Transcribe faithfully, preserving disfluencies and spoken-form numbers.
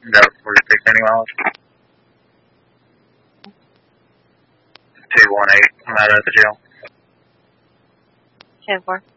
No, forty-six any miles. two one eight, I'm out at the jail. ten four.